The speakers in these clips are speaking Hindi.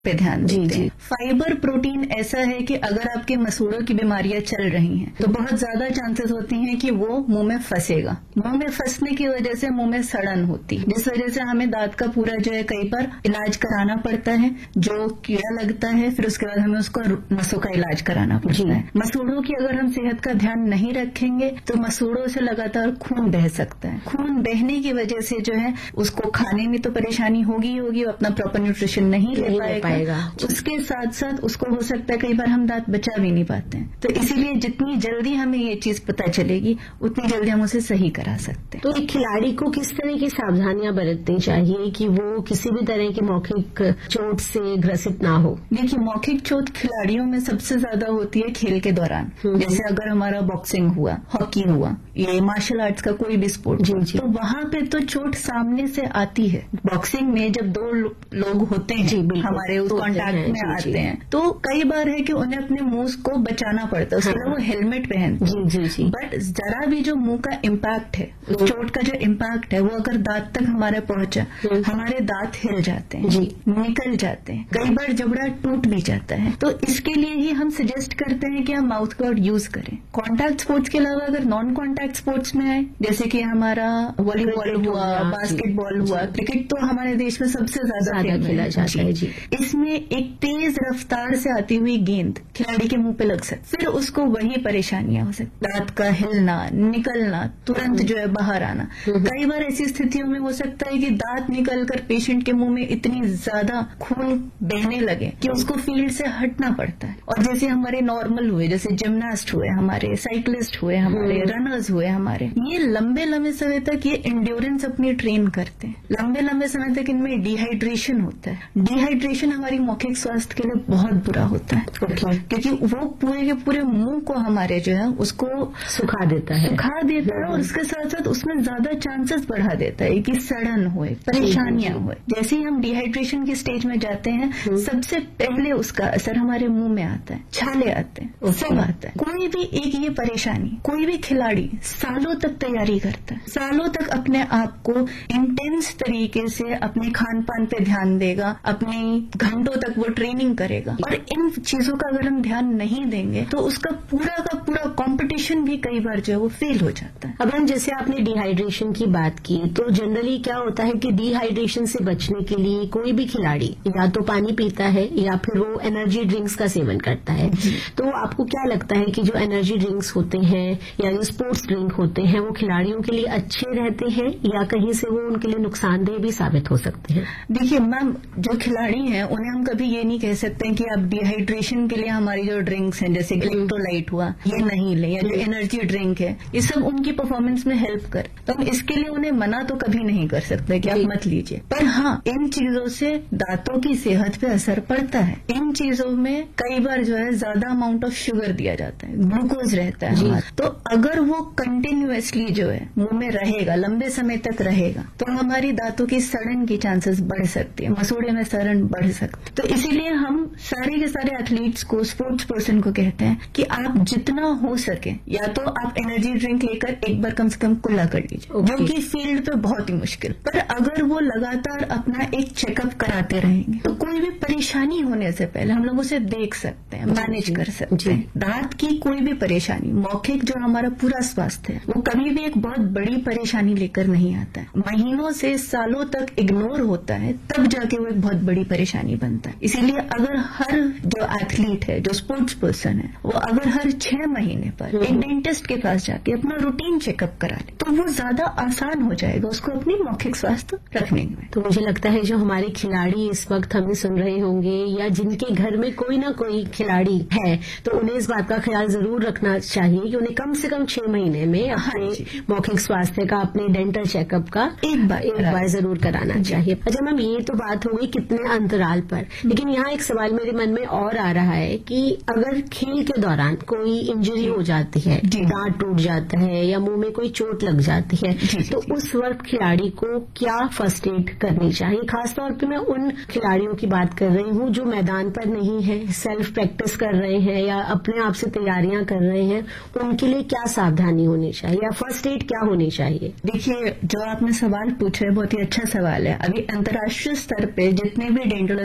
पे ध्यान देते हैं। फाइबर प्रोटीन ऐसा है कि अगर आपके मसूड़ों की बीमारियां चल रही हैं तो बहुत ज्यादा चांसेस होती हैं कि वो मुंह में फंसेगा। मुंह में फंसने की वजह से मुंह में सड़न होती है, जिस वजह से हमें दांत का पूरा जो है कई बार इलाज कराना पड़ता है, जो कीड़ा लगता है, फिर उसके बाद हमें उसको नसों का इलाज कराना पड़ता है। मसूड़ों की अगर हम सेहत का ध्यान नहीं रखेंगे तो मसूड़ों से लगातार खून बह सकता है। खून बहने की वजह से जो है उसको खाने में तो परेशानी होगी, अपना प्रॉपर न्यूट्रिशन नहीं ले पाएगा। उसके साथ साथ उसको हो सकता है कई बार हम दांत बचा भी नहीं पाते हैं। तो इसीलिए जितनी जल्दी हमें ये चीज पता चलेगी उतनी जल्दी हम उसे सही करा सकते हैं। तो एक खिलाड़ी को किस तरह की सावधानियां बरतनी चाहिए कि वो किसी भी तरह की मौखिक चोट से ग्रसित ना हो? देखिए, मौखिक चोट खिलाड़ियों में सबसे ज्यादा होती है खेल के दौरान। जैसे अगर हमारा बॉक्सिंग हुआ, हॉकी हुआ, ये मार्शल आर्ट्स का कोई भी स्पोर्ट, तो वहां पे तो चोट सामने से आती है। बॉक्सिंग में जब दो लोग होते हैं हमारे उस कॉन्टैक्ट में आते हैं तो कई बार है कि उन्हें अपने मुंह को बचाना पड़ता है, उसके लिए वो हेलमेट पहनते हैं। बट जरा भी जो मुंह का इम्पैक्ट है, उस चोट का जो इम्पैक्ट है, वो अगर दांत तक हमारे पहुंचा, हमारे दांत हिल जाते हैं, निकल जाते हैं, कई बार जबड़ा टूट भी जाता है। तो इसके लिए ही हम सजेस्ट करते हैं कि हम माउथ गार्ड यूज करें। कॉन्टैक्ट स्पोर्ट्स के अलावा अगर नॉन कॉन्टैक्ट स्पोर्ट्स में आए, जैसे कि हमारा वॉलीबॉल हुआ, बास्केटबॉल हुआ, क्रिकेट तो हमारे देश में सबसे ज्यादा खेला जाता है। इसमें एक तेज रफ्तार से आती हुई गेंद खिलाड़ी के मुंह पे लग सकती, फिर उसको वही परेशानियां हो सकती, दांत का हिलना, निकलना, तुरंत जो है बाहर आना। कई बार ऐसी स्थितियों में हो सकता है कि दांत निकलकर पेशेंट के मुंह में इतनी ज्यादा खून बहने लगे कि उसको फील्ड से हटना पड़ता है। और जैसे हमारे नॉर्मल हुए, जैसे जिम्नास्ट हुए, हमारे साइकिलिस्ट हुए, हमारे रनर्स हुए, हमारे ये लंबे लंबे समय तक ये इंड्योरेंस अपनी ट्रेन करते हैं। लंबे लंबे समय तक इनमें डिहाइड्रेशन होता है। डिहाइड्रेशन हमारी मौखिक स्वास्थ्य के लिए बहुत बुरा होता है, क्योंकि वो पूरे के पूरे मुंह को हमारे जो है उसको सुखा देता है और उसके साथ साथ उसमें ज्यादा चांसेस बढ़ा देता है कि सड़न हुए, परेशानियां हुए। जैसे ही हम डिहाइड्रेशन की स्टेज में जाते हैं, सबसे पहले उसका असर हमारे मुंह में आता है, छाले आते हैं, सब आता है। कोई भी एक ये परेशानी, कोई भी खिलाड़ी सालों तक तैयारी करता है, सालों तक अपने आप को इंटेंस तरीके से अपने खान पान पे ध्यान देगा, अपने घंटों तक वो ट्रेनिंग करेगा। और इन चीजों का अगर हम ध्यान नहीं देंगे तो उसका पूरा का पूरा कंपटीशन भी कई बार जो है वो फेल हो जाता है। अब हम जैसे आपने डिहाइड्रेशन की बात की, तो जनरली क्या होता है कि डिहाइड्रेशन से बचने के लिए कोई भी खिलाड़ी या तो पानी पीता है या फिर वो एनर्जी ड्रिंक्स का सेवन करता है। तो आपको क्या लगता है कि जो एनर्जी ड्रिंक्स होते हैं या जो स्पोर्ट्स ड्रिंक होते हैं वो खिलाड़ियों के लिए अच्छे रहते हैं या कहीं से वो उनके लिए नुकसानदेह भी साबित हो सकते हैं? देखिए मैम, जो खिलाड़ी हैं उन्हें हम कभी ये नहीं कह सकते कि आप डिहाइड्रेशन के लिए हमारी जो ड्रिंक्स हैं जैसे इलेक्ट्रोलाइट हुआ ये नहीं लें, या जो एनर्जी ड्रिंक है ये सब उनकी परफॉर्मेंस में हेल्प कर, तो हम इसके लिए उन्हें मना तो कभी नहीं कर सकते कि आप मत लीजिए। पर हाँ, इन चीजों से दांतों की सेहत पे असर पड़ता है। इन चीजों में कई बार जो है ज्यादा अमाउंट ऑफ शुगर दिया जाता है, ग्लूकोज रहता है, तो अगर वो कंटिन्यूअसली जो है मुंह में रहेगा, लंबे समय तक रहेगा, तो हमारी दांतों की सड़न की चांसेस बढ़ सकती है, मसूड़े में सड़न बढ़ सकती है। तो इसीलिए हम सारे के सारे एथलीट्स को, स्पोर्ट्स पर्सन को कहते हैं कि आप जितना हो सके या तो आप एनर्जी ड्रिंक लेकर एक बार कम से कम कुल्ला कर लीजिए, जो कि फील्ड पे बहुत ही मुश्किल। पर अगर वो लगातार अपना एक चेकअप कराते रहेंगे तो कोई भी परेशानी होने से पहले हम लोग उसे देख सकते हैं, मैनेज कर सकते हैं। दांत की कोई भी परेशानी, मौखिक जो हमारा पूरा स्वास्थ्य है, वो कभी भी एक बहुत बड़ी परेशानी लेकर नहीं आता है। महीनों से सालों तक इग्नोर होता है, तब जाके वो एक बहुत बड़ी परेशानी बनता है। इसीलिए अगर हर जो एथलीट है, जो स्पोर्ट्स पर्सन है, वो अगर हर 6 महीने पर एक डेंटिस्ट के पास जाके अपना रूटीन चेकअप करा ले तो वो ज्यादा आसान हो जाएगा उसको अपनी मौखिक स्वास्थ्य रखने में। तो मुझे लगता है जो हमारे खिलाड़ी इस वक्त हमें सुन रहे होंगे या जिनके घर में कोई ना कोई खिलाड़ी है, तो उन्हें इस बात का ख्याल जरूर रखना चाहिए कि उन्हें कम से कम 6 महीने में अपने मौखिक स्वास्थ्य का, अपने डेंटल चेकअप का एक बार जरूर कराना चाहिए। अच्छा मैम, ये तो बात हो गई कितने अंतराल पर, लेकिन यहाँ एक सवाल मेरे मन में और आ रहा है कि अगर खेल के दौरान कोई इंजरी हो जाती है, दांत टूट जाता है या मुंह में कोई चोट लग जाती है, तो उस वक्त खिलाड़ी को क्या फर्स्ट एड करनी चाहिए? खासतौर पे मैं उन खिलाड़ियों की बात कर रही हूँ जो मैदान पर नहीं है, सेल्फ प्रैक्टिस कर रहे हैं या अपने आप से तैयारियां कर रहे हैं, उनके लिए क्या सावधानी होनी चाहिए या फर्स्ट एड क्या होनी चाहिए? देखिए, जो आपने सवाल पूछा है बहुत ही अच्छा सवाल है। अभी अंतर्राष्ट्रीय स्तर पे जितने भी डेंटल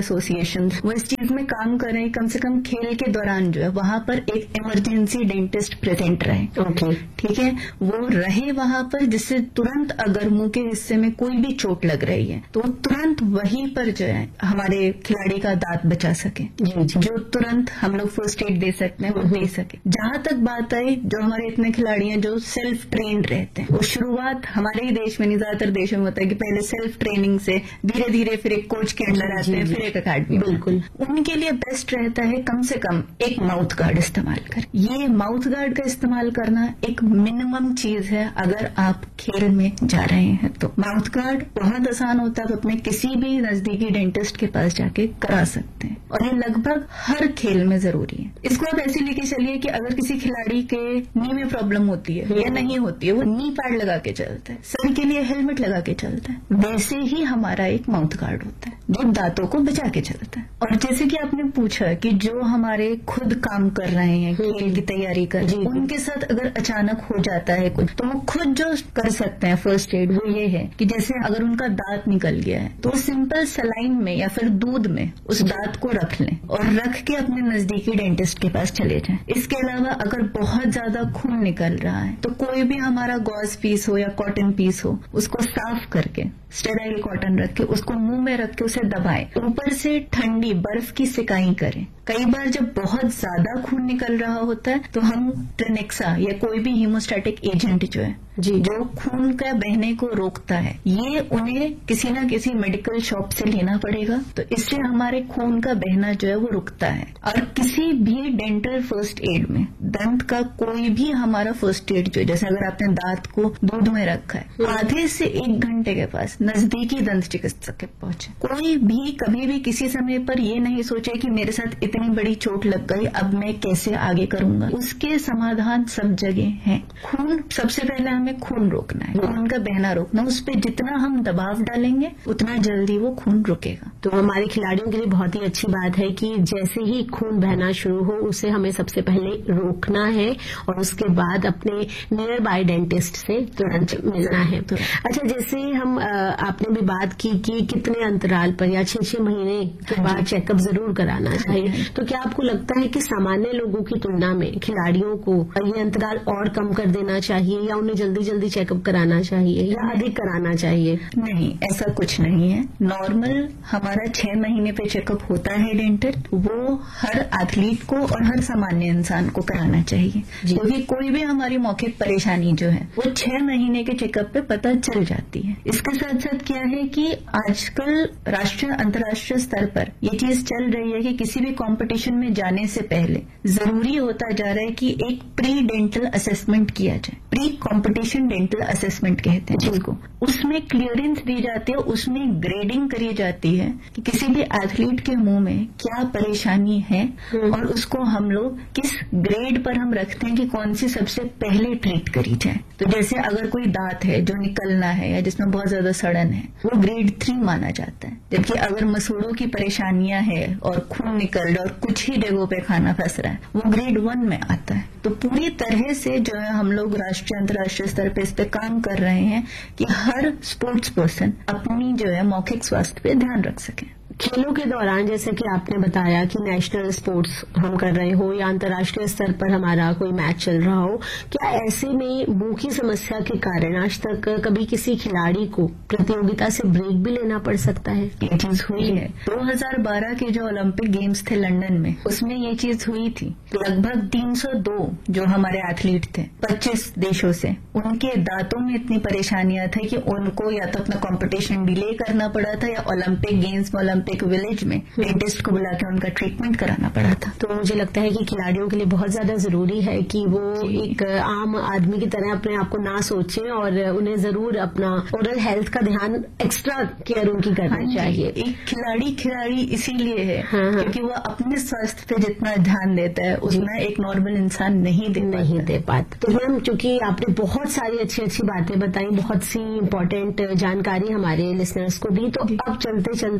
एसोसिएशन वो इस चीज में काम कर रहे हैं, कम से कम खेल के दौरान जो है वहां पर एक इमरजेंसी डेंटिस्ट प्रेजेंट रहे। ओके, ठीक है, वो रहे वहां पर, जिससे तुरंत अगर मुंह के हिस्से में कोई भी चोट लग रही है तो तुरंत वहीं पर जो है हमारे खिलाड़ी का दांत बचा सके, जो तुरंत हम लोग फर्स्ट एड दे सकते हैं वो दे सके। जहां तक बात आई, जो हमारे इतने खिलाड़ी हैं जो सेल्फ ट्रेन्ड रहते हैं, वो शुरुआत हमारे ही देश में नहीं, ज्यादातर देशों में होता है कि पहले सेल्फ ट्रेनिंग से धीरे धीरे फिर एक कोच के अंडर आते हैं, फिर एक अकेडमी। बिल्कुल, उनके लिए बेस्ट रहता है कम से कम एक माउथ गार्ड इस्तेमाल करें। ये माउथ गार्ड का इस्तेमाल करना एक मिनिमम चीज है अगर आप खेल में जा रहे हैं तो। माउथ गार्ड बहुत आसान होता है, आप अपने किसी भी नजदीकी डेंटिस्ट के पास जाके करा सकते हैं और ये लगभग हर खेल में जरूरी है। इसको आप ऐसे लेके चलिए कि अगर किसी खिलाड़ी के नी में प्रॉब्लम होती है या नहीं होती है, वो नी पैड लगा के चलता है, सर के लिए हेलमेट लगा के चलता है, वैसे ही हमारा एक माउथ गार्ड होता है जो दांतों को बचा के चलता है। और जैसे कि आपने पूछा कि जो हमारे खुद काम कर रहे हैं, खेल की तैयारी कर, उनके साथ अगर अचानक हो जाता है कुछ, तो वो खुद जो कर सकते हैं फर्स्ट एड वो ये है कि जैसे अगर उनका दांत निकल गया है तो सिंपल सलाइन में या फिर दूध में उस दांत को रख लें और रख के अपने नजदीकी डेंटिस्ट के पास चले जाएं। इसके अलावा अगर बहुत ज्यादा खून निकल रहा है तो कोई भी हमारा गॉज पीस हो या कॉटन पीस हो, उसको साफ करके स्टेराइल कॉटन रख के उसको मुंह में रख के उसे दबाएं, ऊपर से ठंडी बर्फ की सिकाई करें। कई बार जब बहुत ज्यादा खून निकल रहा होता है तो हम ट्रेनेक्सा या कोई भी हीमोस्टैटिक एजेंट जो है जो खून का बहने को रोकता है, ये उन्हें किसी न किसी मेडिकल शॉप से लेना पड़ेगा। तो इससे हमारे खून का बहना जो है वो रुकता है। और किसी भी डेंटल फर्स्ट एड में दंत का कोई भी हमारा फर्स्ट एड जो है, जैसे अगर आपने दांत को दूध में रखा है, आधे से 1 घंटे के पास नजदीकी दंत चिकित्सक के पहुंचे। कोई भी कभी भी किसी समय पर ये नहीं सोचे कि मेरे साथ इतनी बड़ी चोट लग गई, अब मैं कैसे आगे करूंगा। उसके समाधान सब जगह हैं। खून, सबसे पहले हमें खून रोकना है, खून का बहना रोकना। उस पर जितना हम दबाव डालेंगे उतना जल्दी वो खून रुकेगा। तो हमारे खिलाड़ियों के लिए बहुत ही अच्छी बात है कि जैसे ही खून बहना शुरू हो उसे हमें सबसे पहले रोकना है और उसके बाद अपने नियर बाय डेंटिस्ट से तुरंत मिलना है। अच्छा, जैसे हम आपने भी बात की कि कितने अंतराल पर या 6-6 महीने के बाद चेकअप जरूर कराना चाहिए, तो क्या आपको लगता है कि सामान्य लोगों की तुलना में खिलाड़ियों को ये अंतराल और कम कर देना चाहिए या उन्हें जल्दी जल्दी चेकअप कराना चाहिए या अधिक कराना चाहिए? नहीं, ऐसा कुछ नहीं है। नॉर्मल हमारा 6 महीने पे चेकअप होता है डेंटल, वो हर एथलीट को और हर सामान्य इंसान को कराना चाहिए, क्योंकि कोई भी हमारी मौखिक परेशानी जो है वो 6 महीने के चेकअप पे पता चल जाती है। इसके साथ साथ क्या है कि आजकल राष्ट्रीय अंतर्राष्ट्रीय स्तर पर ये चीज चल रही है कि किसी भी कंपटीशन में जाने से पहले जरूरी होता जा रहा है कि एक प्री डेंटल असेसमेंट किया जाए। प्री कॉम्पिटिशन डेंटल असेसमेंट कहते हैं जिसको। उसमें क्लियरेंस दी जाती है, उसमें ग्रेडिंग करी जाती है कि किसी भी एथलीट के मुंह में क्या परेशानी है और उसको हम लोग किस ग्रेड पर हम रखते हैं कि कौन सी सबसे पहले ट्रीट करी जाए। तो जैसे अगर कोई दांत है जो निकलना है या जिसमें बहुत ज्यादा सड़न है, वो ग्रेड 3 माना जाता है। जबकि अगर मसूड़ों की परेशानियां है और खून निकल रहा और कुछ ही जगहों पे खाना फंस रहा है, वो ग्रेड 1 में आता है। तो पूरी तरह से जो है हम लोग राष्ट्रीय अंतर्राष्ट्रीय स्तर पे इस पे काम कर रहे हैं कि हर स्पोर्ट्स पर्सन अपनी जो है मौखिक स्वास्थ्य पे ध्यान रख सकें। खेलों के दौरान जैसे कि आपने बताया कि नेशनल स्पोर्ट्स हम कर रहे हो या अंतर्राष्ट्रीय स्तर पर हमारा कोई मैच चल रहा हो, क्या ऐसे में मुंह की समस्या के कारण आज तक कभी किसी खिलाड़ी को प्रतियोगिता से ब्रेक भी लेना पड़ सकता है? ये चीज हुई है। 2012 के जो ओलंपिक गेम्स थे लंदन में, उसमें ये चीज हुई थी। लगभग 302 जो हमारे एथलीट थे 25 देशों से, उनके दांतों में इतनी परेशानियां थी कि उनको या तो अपना कॉम्पिटिशन डिले करना पड़ा था या ओलंपिक गेम्स में एक विलेज में डेंटिस्ट को बुला के उनका ट्रीटमेंट कराना पड़ा था। तो मुझे लगता है कि खिलाड़ियों के लिए बहुत ज्यादा जरूरी है कि वो एक आम आदमी की तरह अपने आप को ना सोचें और उन्हें जरूर अपना ओरल हेल्थ का ध्यान, एक्स्ट्रा केयर उनकी करनी चाहिए। एक खिलाड़ी इसीलिए है क्योंकि वो अपने स्वास्थ्य पे जितना ध्यान देता है उतना एक नॉर्मल इंसान नहीं दे पाता। तो मैम, चूंकि आपने बहुत सारी अच्छी अच्छी बातें बताई, बहुत सी इम्पोर्टेंट जानकारी हमारे लिसनर्स को दी, तो अब चलते चलते मैं आपसे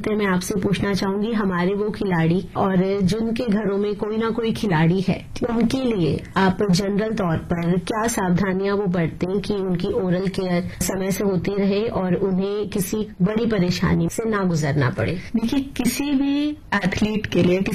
आपसे पूछना चाहूंगी, हमारे वो खिलाड़ी और जिनके घरों में कोई ना कोई खिलाड़ी है, उनके लिए आप जनरल तौर पर क्या सावधानियां वो बरतें कि उनकी ओरल केयर समय से होती रहे और उन्हें किसी बड़ी परेशानी से ना गुजरना पड़े? देखिए, किसी भी एथलीट के लिए